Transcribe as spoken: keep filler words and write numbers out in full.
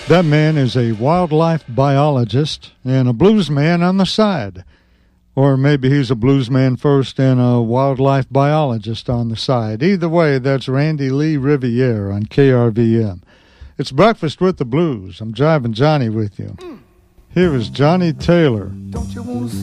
That man is a wildlife biologist and a blues man on the side. Or maybe he's a blues man first and a wildlife biologist on the side. Either way, that's Randy Lee Riviere on K R V M. It's Breakfast with the Blues. I'm Jiving Johnny with you. Here is Johnny Taylor. Don't you want to